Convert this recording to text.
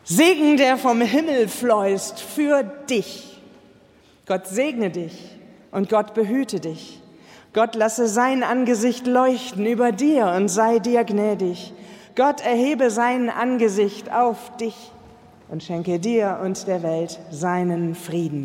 Segen, der vom Himmel fließt für dich. Gott segne dich und Gott behüte dich. Gott lasse sein Angesicht leuchten über dir und sei dir gnädig. Gott erhebe sein Angesicht auf dich und schenke dir und der Welt seinen Frieden.